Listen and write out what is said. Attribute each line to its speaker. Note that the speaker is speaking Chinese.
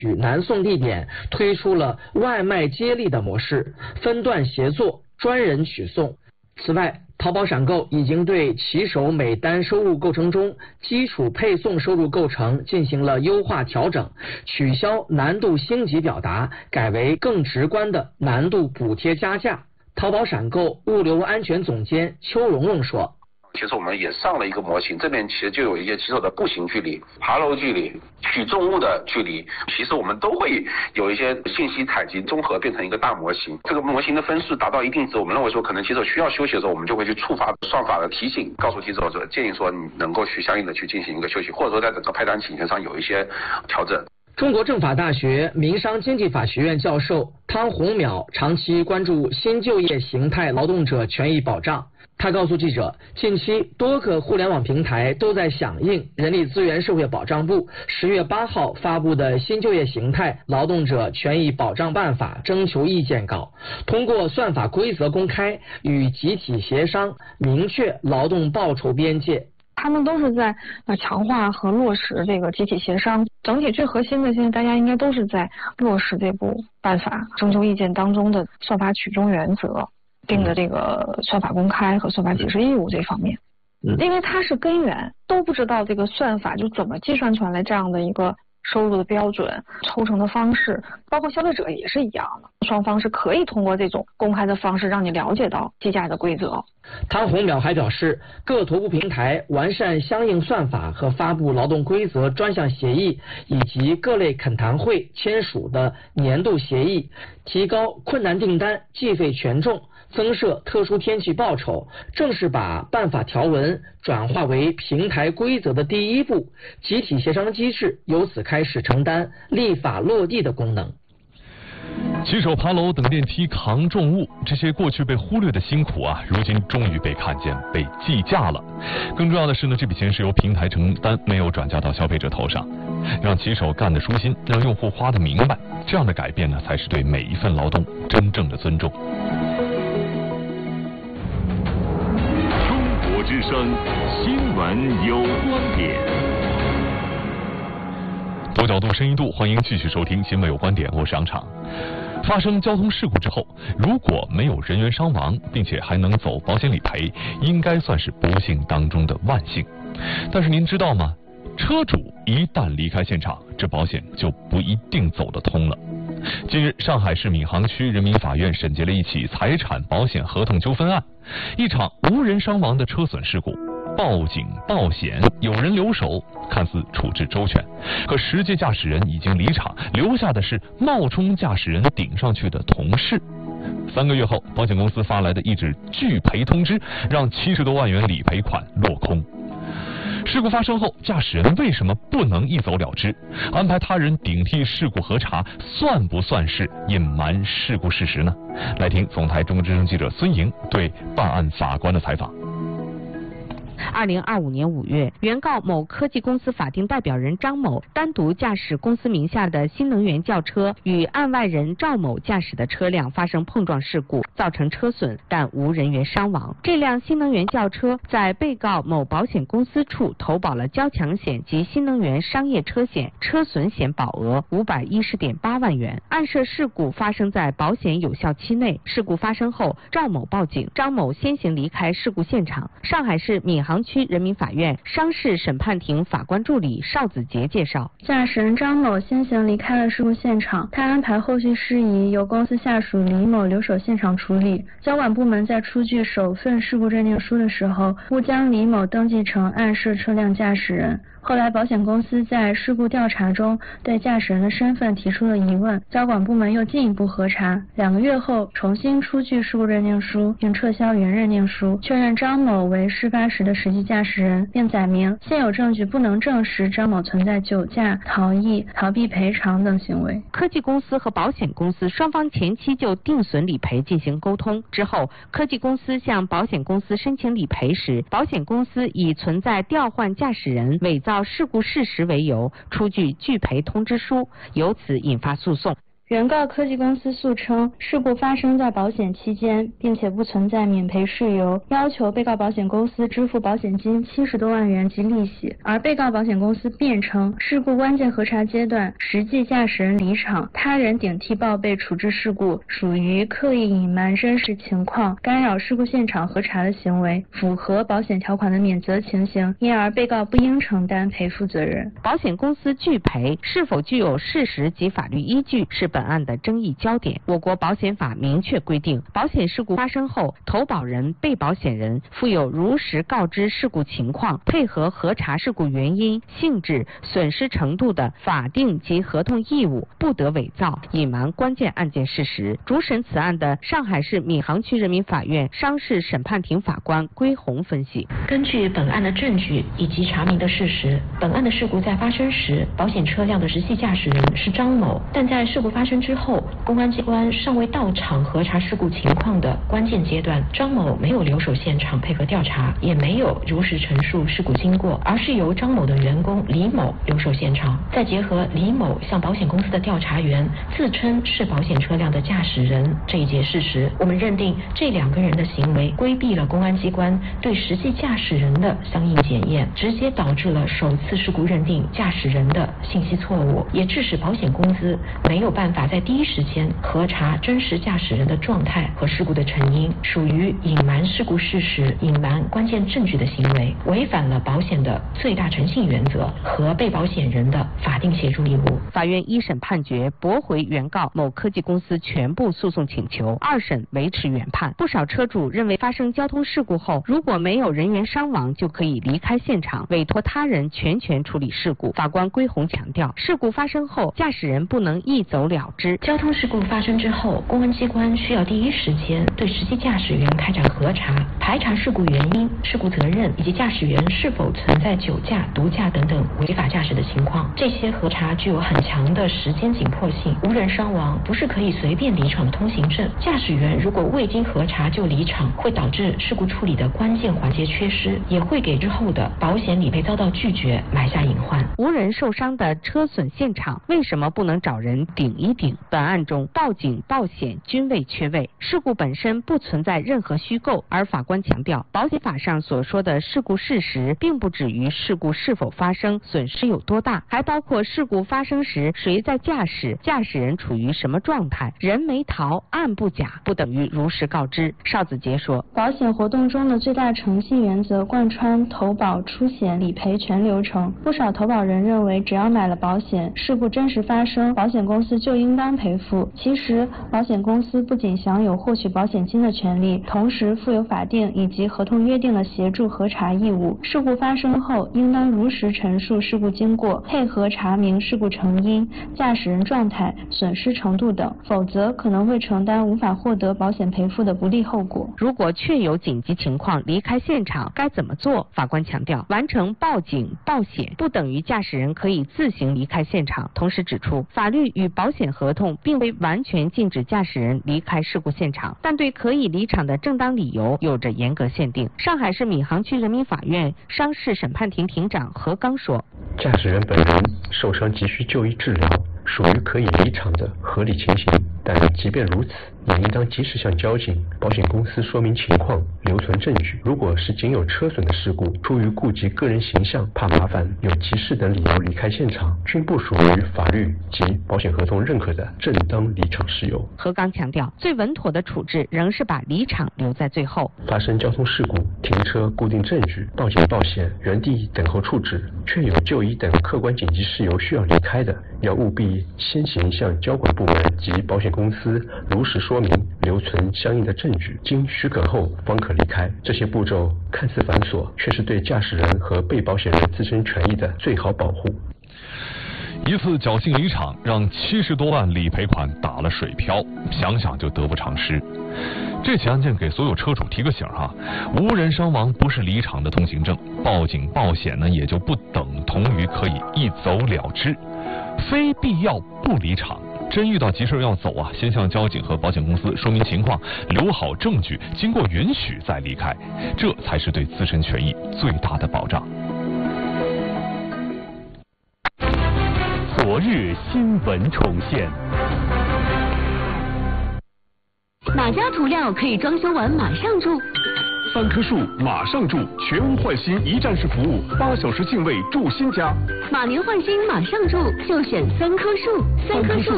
Speaker 1: 与南宋地点推出了外卖接力的模式，分段协作，专人取送。此外，淘宝闪购已经对骑手每单收入构成中基础配送收入构成进行了优化调整，取消难度星级表达，改为更直观的难度补贴加价。淘宝闪购物流安全总监邱蓉蓉说。
Speaker 2: 其实我们也上了一个模型，这边其实就有一些骑手的步行距离、爬楼距离、取重物的距离，其实我们都会有一些信息采集综合变成一个大模型。这个模型的分数达到一定值，我们认为说可能骑手需要休息的时候，我们就会去触发算法的提醒，告诉骑手说建议说你能够去相应的去进行一个休息，或者说在整个派单请求上有一些调整。
Speaker 1: 中国政法大学民商经济法学院教授汤洪淼长期关注新就业形态劳动者权益保障。他告诉记者，近期多个互联网平台都在响应人力资源社会保障部10月8号发布的新就业形态劳动者权益保障办法征求意见稿，通过算法规则公开与集体协商，明确劳动报酬边界。
Speaker 3: 他们都是在强化和落实这个集体协商，整体最核心的现在大家应该都是在落实这部办法征求意见当中的算法取中原则定的这个算法公开和算法解释义务这方面，因为它是根源，都不知道这个算法就怎么计算出来这样的一个收入的标准、抽成的方式，包括消费者也是一样的，双方是可以通过这种公开的方式让你了解到计价的规则。
Speaker 1: 汤洪淼还表示，各头部平台完善相应算法和发布劳动规则专项协议，以及各类恳谈会签署的年度协议，提高困难订单计费权重，增设特殊天气报酬，正是把办法条文转化为平台规则的第一步，集体协商机制由此开始承担立法落地的功能。
Speaker 4: 骑手爬楼等电梯扛重物，这些过去被忽略的辛苦啊，如今终于被看见、被计价了。更重要的是呢，这笔钱是由平台承担，没有转嫁到消费者头上，让骑手干得舒心，让用户花得明白，这样的改变呢，才是对每一份劳动真正的尊重。
Speaker 5: 中国之声新闻有观点。
Speaker 4: 多角度、深一度，欢迎继续收听《新闻有观点》，我是杨昶。发生交通事故之后，如果没有人员伤亡，并且还能走保险理赔，应该算是不幸当中的万幸。但是您知道吗？车主一旦离开现场，这保险就不一定走得通了。近日，上海市闵行区人民法院审结了一起财产保险合同纠纷案，一场无人伤亡的车损事故。报警报险，有人留守，看似处置周全，可实际驾驶人已经离场，留下的是冒充驾驶人顶上去的同事。3个月后，保险公司发来的一纸拒赔通知，让70多万元理赔款落空。事故发生后，驾驶人为什么不能一走了之？安排他人顶替事故核查，算不算是隐瞒事故事实呢？来听总台中国之声记者孙莹对办案法官的采访。
Speaker 6: 2025年5月，原告某科技公司法定代表人张某单独驾驶公司名下的新能源轿车，与案外人赵某驾驶的车辆发生碰撞事故，造成车损，但无人员伤亡。这辆新能源轿车在被告某保险公司处投保了交强险及新能源商业车险，车损险保额510.8万元。案涉事故发生在保险有效期内，事故发生后，赵某报警，张某先行离开事故现场。上海市闵行区人民法院商事审判庭法官助理邵子杰介绍，
Speaker 7: 驾驶人张某先行离开了事故现场，他安排后续事宜由公司下属李某留守现场处理。交管部门在出具首份事故认定书的时候，误将李某登记成案涉车辆驾驶人。后来保险公司在事故调查中对驾驶人的身份提出了疑问，交管部门又进一步核查，2个月后重新出具事故认定书，并撤销原认定书，确认张某为事发时的实际驾驶人，并载明现有证据不能证实张某存在酒驾、逃逸、逃避赔偿等行为。
Speaker 6: 科技公司和保险公司双方前期就定损理赔进行沟通，之后科技公司向保险公司申请理赔时，保险公司以存在调换驾驶人、伪造事故事实为由，出具拒赔通知书，由此引发诉讼。
Speaker 7: 原告科技公司诉称，事故发生在保险期间，并且不存在免赔事由，要求被告保险公司支付保险金70多万元及利息。而被告保险公司辩称，事故关键核查阶段，实际驾驶人离场，他人顶替报备处置事故，属于刻意隐瞒真实情况，干扰事故现场核查的行为，符合保险条款的免责情形，因而被告不应承担赔付责任。
Speaker 6: 保险公司拒赔是否具有事实及法律依据，是本案的争议焦点。我国保险法明确规定，保险事故发生后，投保人、被保险人负有如实告知事故情况，配合核查事故原因、性质、损失程度的法定及合同义务，不得伪造、隐瞒关键案件事实。主审此案的上海市闵行区人民法院商事审判庭法官归红分析：
Speaker 8: 根据本案的证据以及查明的事实，本案的事故在发生时，保险车辆的实际驾驶人是张某，但在事故发生之后，公安机关尚未到场核查事故情况的关键阶段，张某没有留守现场配合调查，也没有如实陈述事故经过，而是由张某的员工李某留守现场。再结合李某向保险公司的调查员自称是保险车辆的驾驶人这一节事实，我们认定这2个人的行为规避了公安机关对实际驾驶人的相应检验，直接导致了首次事故认定驾驶人的信息错误，也致使保险公司没有办法在第一时间核查真实驾驶人的状态和事故的成因，属于隐瞒事故事实、隐瞒关键证据的行为，违反了保险的最大诚信原则和被保险人的法定协助义务。
Speaker 6: 法院一审判决驳回原告某科技公司全部诉讼请求，2审维持原判。不少车主认为发生交通事故后，如果没有人员伤亡，就可以离开现场，委托他人全权处理事故。法官归红强调，事故发生后，驾驶人不能一走了之。
Speaker 8: 交通事故发生之后，公安机关需要第一时间对实际驾驶员开展核查，排查事故原因、事故责任以及驾驶员是否存在酒驾、毒驾等等违法驾驶的情况。这些核查具有很强的时间紧迫性，无人伤亡不是可以随便离场的通行证。驾驶员如果未经核查就离场，会导致事故处理的关键环节缺失，也会给日后的保险理赔遭到拒绝埋下隐患。
Speaker 6: 无人受伤的车损现场，为什么不能找人顶一顶？本案中，报警、报险均未缺位，事故本身不存在任何虚构。而法官强调，保险法上所说的事故事实，并不止于事故是否发生、损失有多大，还包括事故发生时谁在驾驶、驾驶人处于什么状态，人没逃、案不假，不等于如实告知。邵子杰说，
Speaker 7: 保险活动中的最大诚信原则贯穿投保、出险、理赔全流程。不少投保人认为，只要买了保险，事故真实发生，保险公司就应当赔付。其实，保险公司不仅享有获取保险金的权利，同时负有法定以及合同约定的协助核查义务。事故发生后，应当如实陈述事故经过，配合查明事故成因、驾驶人状态、损失程度等，否则可能会承担无法获得保险赔付的不利后果。
Speaker 6: 如果确有紧急情况离开现场，该怎么做？法官强调，完成报警、报险不等于驾驶人可以自行离开现场。同时指出，法律与保险合同并非完全禁止驾驶人离开事故现场，但对可以离场的正当理由有着严格限定。上海市闵行区人民法院商事审判庭庭长何刚说，
Speaker 9: 驾驶人本人受伤急需就医治疗，属于可以离场的合理情形，但即便如此，也应当及时向交警、保险公司说明情况，留存证据。如果是仅有车损的事故，出于顾及个人形象、怕麻烦、有急事等理由离开现场，均不属于法律及保险合同认可的正当离场事由。
Speaker 6: 何刚强调，最稳妥的处置仍是把离场留在最后。
Speaker 9: 发生交通事故，停车、固定证据、报警报险、原地等候处置，确有就医等客观紧急事由需要离开的，要务必先行向交管部门及保险公司如实说明，留存相应的证据，经许可后方可离开。这些步骤看似繁琐，却是对驾驶人和被保险人自身权益的最好保护。
Speaker 4: 一次侥幸离场，让70多万理赔款打了水漂，想想就得不偿失。这起案件给所有车主提个醒哈，无人伤亡不是离场的通行证，报警报险呢也就不等同于可以一走了之，非必要不离场。真遇到急事要走啊，先向交警和保险公司说明情况，留好证据，经过允许再离开，这才是对自身权益最大的保障。
Speaker 5: 昨日新闻重现。
Speaker 10: 哪家涂料可以装修完马上住
Speaker 11: ？3棵树马上住，全屋换新一站式服务，8小时净位住新家。
Speaker 10: 马年换新马上住，就选3棵树，3棵树